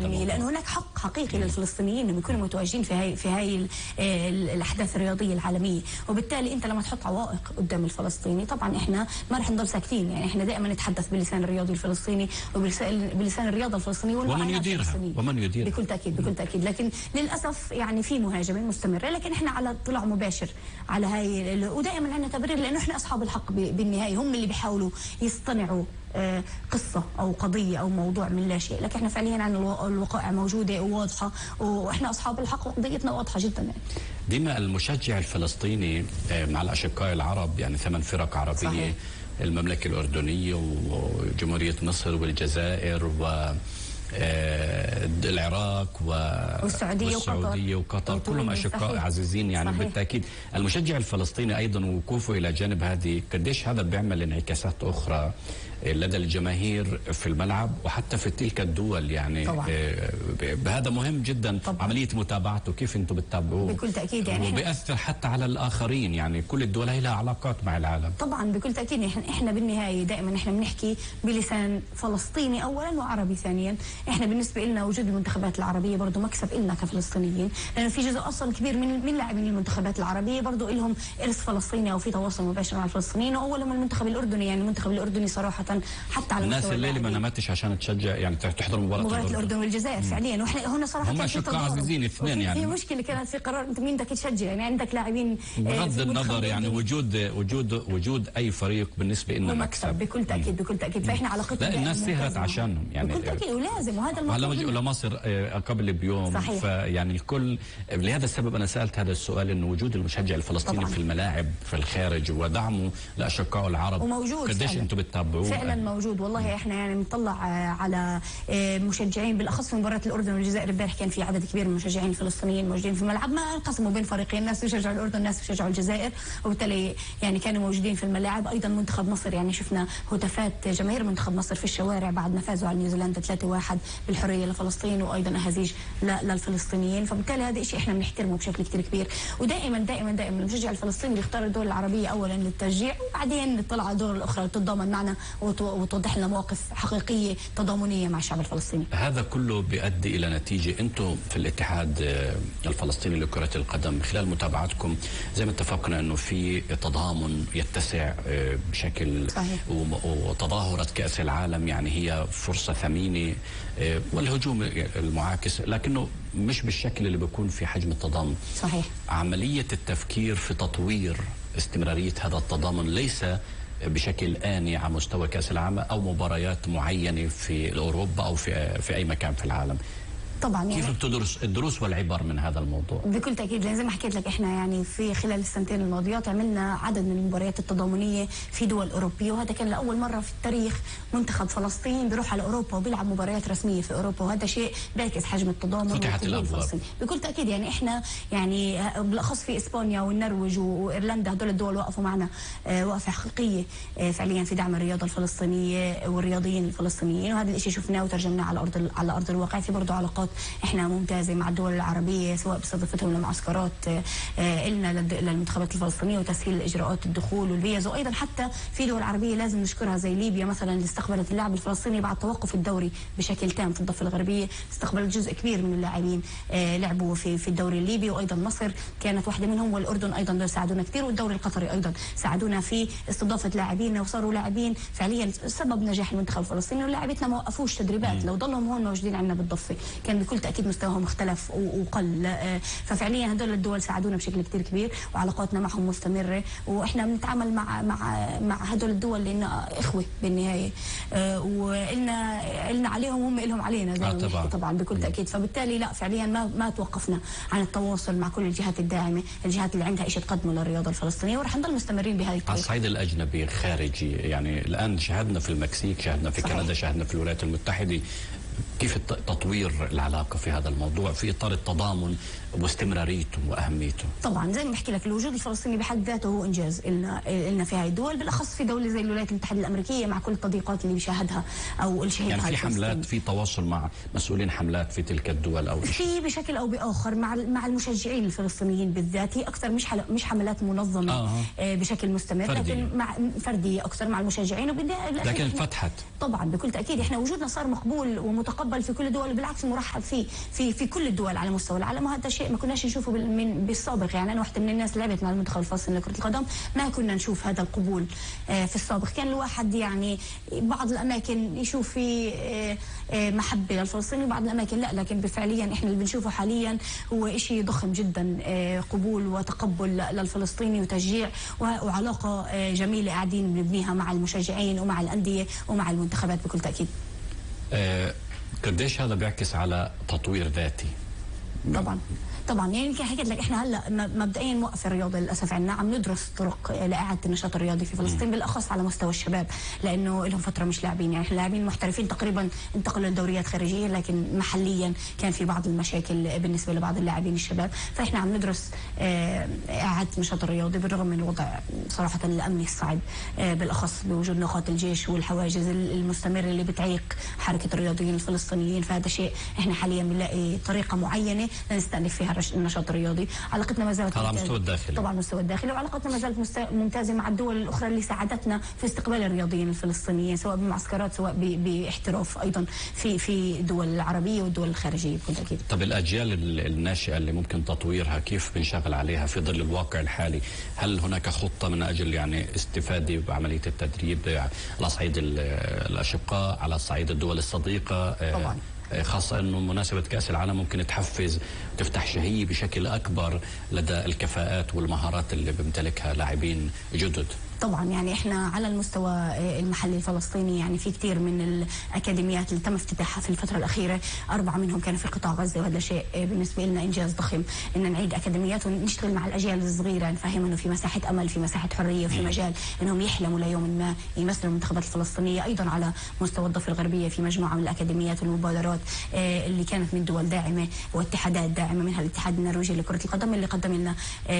يعني لأن هناك حق حقيقي للفلسطينيين انهم يكونوا متواجدين في هاي الاحداث الرياضيه العالميه، وبالتالي انت لما تحط عوائق قدام الفلسطيني طبعا احنا ما رح نضل ساكتين. يعني احنا دائما نتحدث بلسان الرياضي الفلسطيني وبلسان الرياضه الفلسطينيه ومن يديرها بكل تاكيد. لكن للاسف يعني في مهاجمه مستمره، لكن احنا على اطلاع مباشر على هاي ودائما عندنا تبرير لانه احنا اصحاب الحق بالنهايه، هم اللي بيحاولوا يصطنعوا قصة أو قضية أو موضوع من لا شيء، لكن احنا فعليا عندنا الوقائع موجودة وواضحة واحنا أصحاب الحق وقضيتنا واضحة جدا. يعني ديما المشجع الفلسطيني مع الأشقاء العرب، يعني 8 فرق عربية صحيح. المملكة الأردنية وجمهورية مصر والجزائر العراق والسعودية وقطر كلهم أشقاء عزيزين يعني صحيح. بالتأكيد المشجع الفلسطيني أيضا وقوفه إلى جانب هذه قديش هذا بيعمل انعكاسات أخرى لدى الجماهير في الملعب وحتى في تلك الدول. يعني هذا مهم جدا طبعا. عملية متابعته كيف انتم بتتابعوه بكل تأكيد يعني وبيأثر حتى على الآخرين. يعني كل الدول هي لها علاقات مع العالم طبعا بكل تأكيد. احنا بالنهاية دائما احنا بنحكي بلسان فلسطيني أولا وعربي ثانيا. احنا بالنسبة لنا وجود المنتخبات العربية برضه مكسب لنا كفلسطينيين، لأنه في جزء أصلا كبير من لاعبين المنتخبات العربية برضه لهم إرث فلسطيني أو في تواصل مباشر مع الفلسطينيين، وأولهم المنتخب الأردني. يعني المنتخب الأردني صراحة حتى على الناس الليلة ما نامتش عشان تشجع يعني تحضر مباراة الأردن والجزائر فعليا. واحنا هنا صراحة هم أشقاء عزيزين اثنين يعني في مشكلة كانت في قرار انت مين بدك تشجع. يعني عندك لاعبين بغض النظر يعني وجود أي فريق بالنسبة لنا مكسب بكل تأكيد. فإحنا علاقتنا لا الناس سهرت عشانهم يعني بكل تأكيد ولازم، وهذا المطلوب. هلا لمصر قبل بيوم صحيح. فيعني الكل لهذا السبب أنا سألت هذا السؤال إنه وجود المشجع الفلسطيني طبعا. في الملاعب في الخارج ودعمه لأشقائه العرب وموجود قديش أنتم بتتابعوه فعلا موجود. والله احنا يعني بنطلع على مشجعين بالاخص في مباراه الاردن والجزائر. امبارح كان في عدد كبير من المشجعين الفلسطينيين موجودين في الملعب، ما انقسموا بين فريقين، ناس بيشجعوا الاردن ناس بيشجعوا الجزائر، وبالتالي يعني كانوا موجودين في الملاعب. ايضا منتخب مصر يعني شفنا هتافات جماهير منتخب مصر في الشوارع بعد ما فازوا على نيوزيلندا 3-1 بالحريه لفلسطين، وايضا اهازيج للفلسطينيين. فبالتالي هذا شيء احنا بنحترمه بشكل كثير كبير. ودائما دائما دائما المشجع الفلسطيني بيختار الدول العربيه اولا للتشجيع، وبعدين نطلع على الدول الاخرى تتضامن معنا وتوضح لنا مواقف حقيقية تضامنية مع الشعب الفلسطيني. هذا كله بيؤدي إلى نتيجة. أنتم في الاتحاد الفلسطيني لكرة القدم خلال متابعتكم زي ما اتفقنا أنه في تضامن يتسع بشكل صحيح. وتظاهرة كأس العالم يعني هي فرصة ثمينة والهجوم المعاكس، لكنه مش بالشكل اللي بيكون في حجم التضامن صحيح. عملية التفكير في تطوير استمرارية هذا التضامن ليس بشكل آني على مستوى كأس العالم أو مباريات معينة في أوروبا أو في أي مكان في العالم. طبعا يعني كيف بتدرس الدروس والعبر من هذا الموضوع؟ بكل تأكيد زي ما حكيت لك احنا يعني في خلال السنتين الماضيات عملنا عدد من المباريات التضامنيه في دول أوروبية، وهذا كان لأول مرة في التاريخ منتخب فلسطين بيروح على أوروبا وبيلعب مباريات رسمية في أوروبا، وهذا شيء بيعكس حجم التضامن فتحت الأبواب بكل تأكيد. يعني احنا يعني بالأخص في إسبانيا والنرويج وإيرلندا هدول الدول وقفوا معنا وقفة حقيقية فعليا في دعم الرياضة الفلسطينية والرياضيين الفلسطينيين، وهذا الشيء شفناه وترجمناه على أرض الواقع. في برضه علاقات احنا ممتازه مع الدول العربيه سواء باستضافتهم لمعسكرات لنا للمنتخبات الفلسطينيه وتسهيل اجراءات الدخول والفيز، وايضا حتى في دول عربيه لازم نشكرها زي ليبيا مثلا اللي استقبلت اللاعب الفلسطيني بعد توقف الدوري بشكل تام في الضفه الغربيه، استقبلت جزء كبير من اللاعبين لعبوا في الدوري الليبي، وايضا مصر كانت واحده منهم، والاردن ايضا دول ساعدونا كثير، والدوري القطري ايضا ساعدونا في استضافه لاعبينا وصاروا لاعبين فعليا سبب نجاح المنتخب الفلسطيني. ولاعبتنا ما وقفوش تدريبات، لو ضلهم هون موجودين عندنا بالضفه كان بكل تأكيد مستواهم اختلف وقل. ففعليا هدول الدول ساعدونا بشكل كثير كبير وعلاقاتنا معهم مستمرة، واحنا بنتعامل مع هدول الدول لأن إخوة بالنهاية، وإلنا عليهم هم إلهم علينا زي ما بنحكي طبعا بكل تأكيد. فبالتالي لا فعليا ما توقفنا عن التواصل مع كل الجهات الداعمة، الجهات اللي عندها شيء تقدمه للرياضة الفلسطينية، ورح نضل مستمرين بهذه الطريقة. على الصعيد الأجنبي خارجي يعني الآن شاهدنا في المكسيك، شاهدنا في صحيح. كندا، شاهدنا في الولايات المتحدة، كيف تطوير العلاقة في هذا الموضوع في إطار التضامن واستمراريته وأهميته؟ طبعا زي ما بحكي لك الوجود الفلسطيني بحد ذاته هو إنجاز لنا في هاي الدول، بالأخص في دولة زي الولايات المتحدة الأمريكية مع كل التضييقات اللي بيشاهدها أو اللي شهدها. يعني في حملات، في تواصل مع مسؤولين حملات في تلك الدول أو في بشكل أو بآخر مع المشجعين الفلسطينيين بالذات، هي أكثر مش حملات منظمة بشكل مستمر فردية. لكن مع فردية أكثر مع المشجعين، لكن فتحت طبعا بكل تأكيد. احنا وجودنا صار مقبول ومتقبل مقبل في كل الدول، وبالعكس مرحب فيه في كل الدول على مستوى العالم، وهذا شيء ما كناش نشوفه بالسابق. يعني انا واحده من الناس لعبت مع المنتخب الفلسطيني لكره القدم، ما كنا نشوف هذا القبول في السابق. كان الواحد يعني بعض الاماكن يشوف في محبه للفلسطيني وبعض الاماكن لا، لكن فعليا احنا اللي بنشوفه حاليا هو شيء ضخم جدا، قبول وتقبل للفلسطيني وتشجيع وعلاقه جميله قاعدين بنبنيها مع المشجعين ومع الانديه ومع المنتخبات بكل تاكيد. قديش هذا بيعكس على تطوير ذاتي؟ طبعا يعني يمكن حكيت لك احنا هلا مبدئيا موقف الرياضه للاسف عندنا، عم ندرس طرق لاعاده النشاط الرياضي في فلسطين بالاخص على مستوى الشباب، لانه لهم فتره مش لاعبين. يعني احنا لاعبين محترفين تقريبا انتقلوا لدوريات خارجيه، لكن محليا كان في بعض المشاكل بالنسبه لبعض اللاعبين الشباب، فاحنا عم ندرس اعاده النشاط الرياضي بالرغم من الوضع صراحه الامني الصعب، بالاخص بوجود نقاط الجيش والحواجز المستمره اللي بتعيق حركه الرياضيين الفلسطينيين. فهذا شيء احنا حاليا بنلاقي طريقه معينه لنستأنف فيها النشاط الرياضي. علاقتنا ما زالت على مستوى الداخلي، طبعا مستوى الداخلي، وعلاقتنا ما زالت ممتازه مع الدول الاخرى اللي ساعدتنا في استقبال الرياضيين الفلسطينيين سواء بمعسكرات سواء باحتراف ايضا في الدول العربيه والدول الخارجيه بكل تاكيد. طب الاجيال الناشئه اللي ممكن تطويرها كيف بنشغل عليها في ظل الواقع الحالي؟ هل هناك خطه من اجل يعني استفاده بعمليه التدريب على صعيد الاشقاء، على صعيد الدول الصديقه؟ طبعا خاصة أنه مناسبة كأس العالم ممكن تحفز تفتح شهية بشكل أكبر لدى الكفاءات والمهارات اللي بيمتلكها لاعبين جدد. طبعا يعني احنا على المستوى المحلي الفلسطيني يعني في كثير من الاكاديميات اللي تم افتتاحها في الفتره الاخيره، 4 منهم كانوا في قطاع غزه، وهذا شيء بالنسبه لنا انجاز ضخم ان نعيد اكاديميات ونشتغل مع الاجيال الصغيره، نفهم انه في مساحه امل، في مساحه حريه، وفي مجال انهم يحلموا ليوم ما يمثلوا المنتخبات الفلسطينيه. ايضا على مستوى الضفه الغربيه في مجموعه من الاكاديميات والمبادرات اللي كانت من دول داعمه واتحادات داعمه، منها الاتحاد النرويجي لكره القدم اللي قدم لنا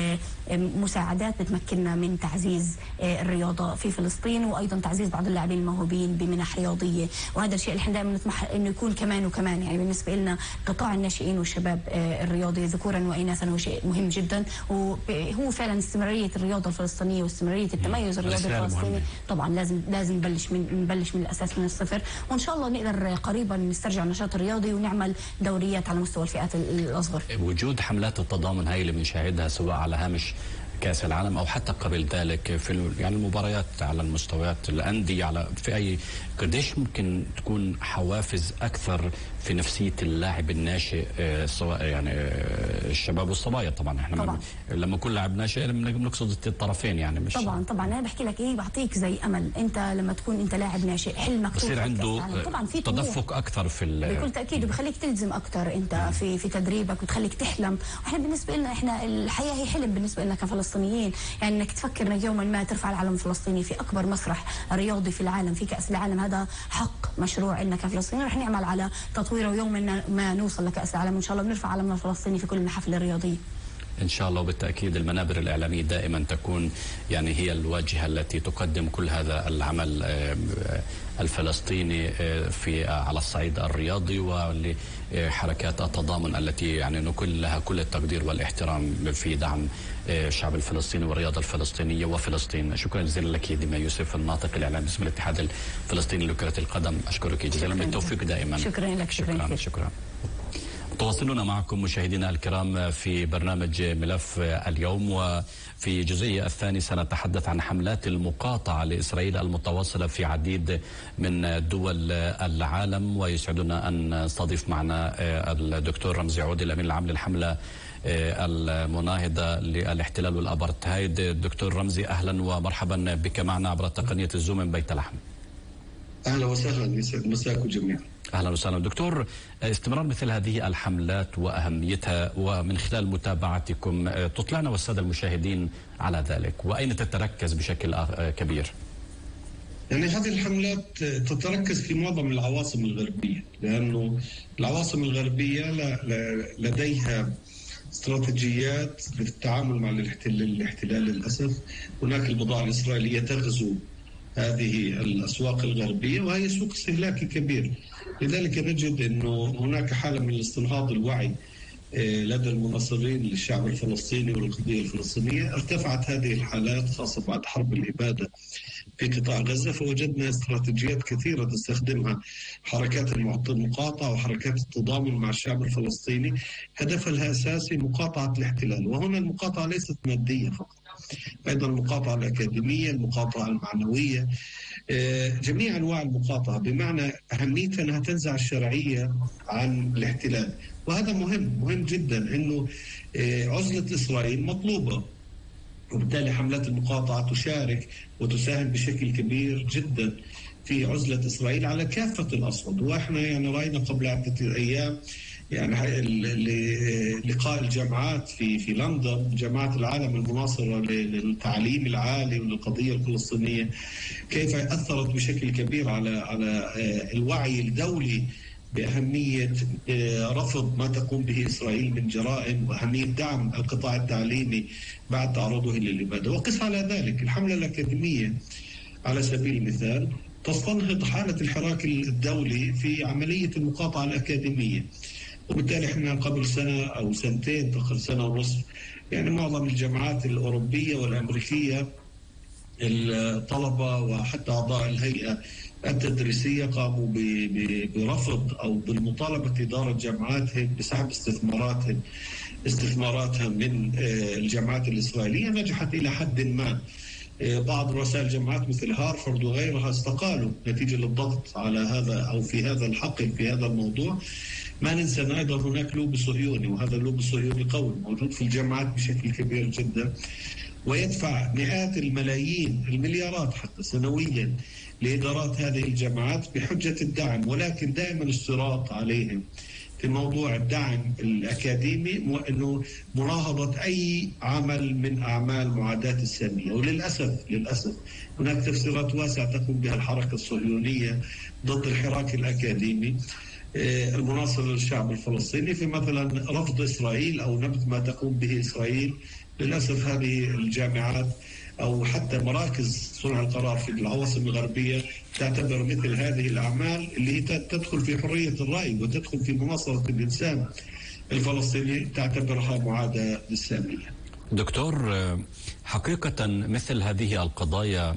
مساعدات بتمكننا من تعزيز الرياضه في فلسطين، وايضا تعزيز بعض اللاعبين الموهوبين بمنح رياضيه، وهذا الشيء اللي احنا دائما نطمح انه يكون كمان وكمان. يعني بالنسبه لنا قطاع الناشئين والشباب الرياضي ذكورا واناثا هو شيء مهم جدا، وهو فعلا استمراريه الرياضه الفلسطينيه واستمراريه التميز الرياضي الفلسطيني. طبعا لازم نبلش من الاساس من الصفر، وان شاء الله نقدر قريبا نسترجع النشاط الرياضي ونعمل دوريات على مستوى الفئات الاصغر. وجود حملات التضامن هاي اللي بنشاهدها سواء على هامش كأس العالم أو حتى قبل ذلك في يعني المباريات على المستويات الأندية على في أي، قديش ممكن تكون حوافز أكثر في نفسية اللاعب الناشئ سواء يعني الشباب والصبايا؟ طبعا احنا لما كل لاعب ناشئ بنقصد الطرفين يعني مش طبعا انا بحكي لك بعطيك زي امل. انت لما تكون انت لاعب ناشئ حلمك بصير عنده طبعا في تدفق اكثر بكل تاكيد، وبخليك تلزم اكثر انت في تدريبك وتخليك تحلم. واحنا بالنسبه لنا احنا الحياه هي حلم بالنسبه لنا كفلسطينيين، يعني انك تفكر انك يوما ما ترفع العلم الفلسطيني في اكبر مسرح رياضي في العالم في كاس العالم، هذا حق مشروع لنا كفلسطينيين، رح نعمل على تطويره ويوما ما نوصل لكاس العالم وان شاء الله بنرفع علمنا الفلسطيني في كل المحافل الرياضيه إن شاء الله. وبالتأكيد المنابر الإعلامية دائما تكون يعني هي الواجهة التي تقدم كل هذا العمل الفلسطيني على الصعيد الرياضي ولحركات التضامن التي يعني نكون لها كل التقدير والاحترام في دعم الشعب الفلسطيني والرياضة الفلسطينية وفلسطين. شكرا جزيلا لك ديما يوسف، الناطق الإعلامي باسم الاتحاد الفلسطيني لكرة القدم. أشكرك جزيلا، بالتوفيق دائما. شكرا لك. شكرا. تواصلنا معكم مشاهدينا الكرام في برنامج ملف اليوم، وفي جزئية الثاني سنتحدث عن حملات المقاطعة لإسرائيل المتواصلة في عديد من دول العالم، ويسعدنا أن نستضيف معنا الدكتور رمزي عودي الأمين العام للحملة المناهضة للاحتلال والأبرتهايد. دكتور رمزي أهلا ومرحبا بك معنا عبر تقنية الزوم من بيت لحم. أهلا وسهلا، يسعد مساكم جميعا. أهلا وسهلا دكتور. استمرار مثل هذه الحملات وأهميتها ومن خلال متابعتكم تطلعنا والسادة المشاهدين على ذلك، وأين تتركز بشكل كبير؟ يعني هذه الحملات تتركز في معظم العواصم الغربية، لأنه العواصم الغربية لديها استراتيجيات للتعامل مع الاحتلال. للأسف هناك البضائع الإسرائيلية تغزو هذه الأسواق الغربية، وهي سوق استهلاكي كبير، لذلك نجد أنه هناك حالة من استنهاض الوعي لدى المناصرين للشعب الفلسطيني والقضية الفلسطينية. ارتفعت هذه الحالات خاصة بعد حرب الإبادة في قطاع غزة، فوجدنا استراتيجيات كثيرة تستخدمها حركات المقاطعة وحركات التضامن مع الشعب الفلسطيني، هدفها الأساسي مقاطعة الاحتلال. وهنا المقاطعة ليست مادية فقط، أيضا المقاطعة الأكاديمية، المقاطعة المعنوية، جميع أنواع المقاطعة، بمعنى أهميتها أنها تنزع الشرعية عن الاحتلال. وهذا مهم جدا، أنه عزلة إسرائيل مطلوبة، وبالتالي حملات المقاطعة تشارك وتساهم بشكل كبير جدا في عزلة إسرائيل على كافة الأصعد. وإحنا يعني رأينا قبل عدة أيام يعني لقاء الجامعات في لندن، جامعات العالم المناصرة للتعليم العالي وللقضية الفلسطينية، كيف أثرت بشكل كبير على الوعي الدولي بأهمية رفض ما تقوم به إسرائيل من جرائم، وأهمية دعم القطاع التعليمي بعد تعرضه للإبادة. وقس على ذلك الحملة الأكاديمية على سبيل المثال تستنهض حالة الحراك الدولي في عملية المقاطعة الأكاديمية. وبالتالي احنا قبل سنة أو سنتين، تقريبا سنة ونصف، يعني معظم الجامعات الأوروبية والأمريكية الطلبة وحتى أعضاء الهيئة التدريسية قاموا برفض أو بالمطالبة إدارة جامعاتهم بسحب استثماراتها من الجامعات الإسرائيلية. نجحت إلى حد ما. بعض رؤساء الجامعات مثل هارفارد وغيرها استقالوا نتيجة للضغط على هذا أو في هذا الحقل في هذا الموضوع. ما ننسى أن أيضا هناك لوب صهيوني، وهذا اللوب الصهيوني قوي موجود في الجامعات بشكل كبير جدا، ويدفع مئات الملايين، المليارات حتى سنويا لإدارات هذه الجامعات بحجة الدعم. ولكن دائما اشتراط عليهم في موضوع الدعم الأكاديمي أنه مناهضة أي عمل من أعمال معاداة السامية. وللأسف هناك تفسيرات واسعة تقوم بها الحركة الصهيونية ضد الحراك الأكاديمي المناصر للشعب الفلسطيني، في مثلا رفض إسرائيل أو نبذ ما تقوم به إسرائيل. للأسف هذه الجامعات أو حتى مراكز صنع القرار في العواصم الغربية تعتبر مثل هذه الأعمال اللي تدخل في حرية الرأي وتدخل في مناصرة الإنسان الفلسطيني تعتبرها معاداة للسامية. دكتور، حقيقة مثل هذه القضايا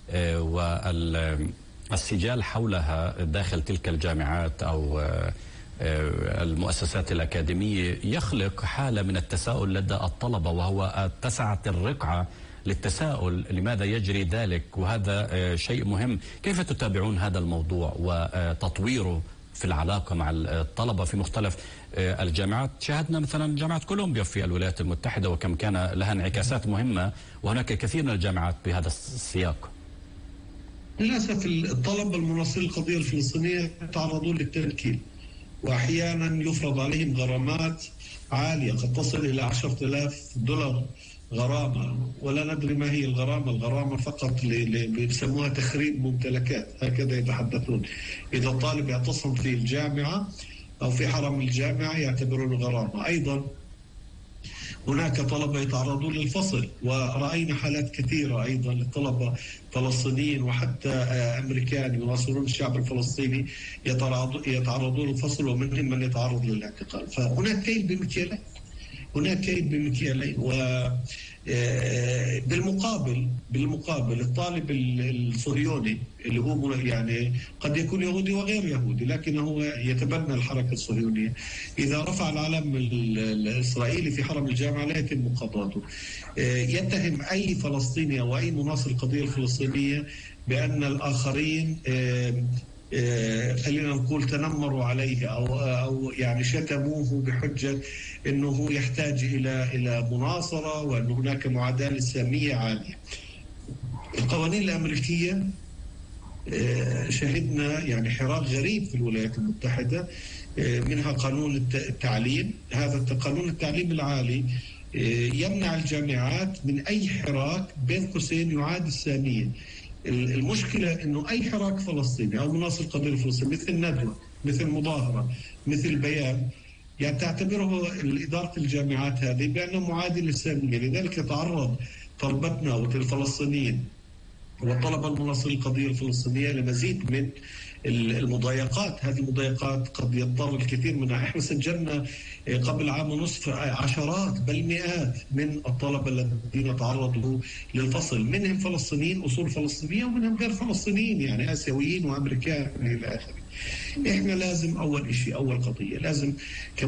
والسجال حولها داخل تلك الجامعات أو المؤسسات الأكاديمية يخلق حالة من التساؤل لدى الطلبة، وهو اتسعت الرقعة للتساؤل لماذا يجري ذلك، وهذا شيء مهم. كيف تتابعون هذا الموضوع وتطويره في العلاقة مع الطلبة في مختلف الجامعات؟ شاهدنا مثلا جامعة كولومبيا في الولايات المتحدة وكم كان لها انعكاسات مهمة، وهناك كثير من الجامعات بهذا السياق. للأسف الطلبة المناصرين للقضية الفلسطينية يتعرضون للتنكيل، وأحيانا يفرض عليهم غرامات عالية قد تصل إلى $10,000 غرامة، ولا ندري ما هي الغرامة فقط بيسموها تخريب ممتلكات، هكذا يتحدثون. إذا الطالب يعتصم في الجامعة أو في حرم الجامعة يعتبرون غرامة. أيضا هناك طلبة يتعرضون للفصل، ورأينا حالات كثيرة أيضا للطلبة فلسطينيين وحتى أمريكان يناصرون الشعب الفلسطيني يتعرضون للفصل، ومنهم من يتعرض للاعتقال. فهناك كيل بمكيالين. بالمقابل الطالب الصهيوني اللي هو يعني قد يكون يهودي وغير يهودي لكنه يتبنى الحركة الصهيونية، إذا رفع العلم الإسرائيلي في حرم الجامعة لا يتم مقاطعته. يتهم أي فلسطيني أو أي مناصر القضية الفلسطينية بأن الآخرين خلينا نقول تنمروا عليه أو يعني شتموه بحجة أنه يحتاج إلى مناصرة وأن هناك معاداة للسامية عالية. القوانين الأمريكية شهدنا يعني حراك غريب في الولايات المتحدة، منها قانون التعليم. هذا قانون التعليم العالي يمنع الجامعات من أي حراك بين قوسين يعادي السامية. المشكلة أنه أي حراك فلسطيني أو مناصر القضية الفلسطينية مثل ندوة، مثل مظاهرة، مثل بيان، يعني تعتبره إدارة الجامعات هذه بأنه معادي للسامية. لذلك يتعرض طلبتنا والفلسطينيين والطلبة المناصرين للقضية الفلسطينية لمزيد من المضايقات. هذه المضايقات قد يضطر الكثير منها. احنا سجلنا قبل عام ونصف عشرات بل مئات من الطلبة الذين تعرضوا للفصل، منهم فلسطينيين أصول فلسطينية ومنهم غير فلسطينيين، يعني آسيويين وأمريكان إلى آخره. احنا لازم أول شيء، أول قضية لازم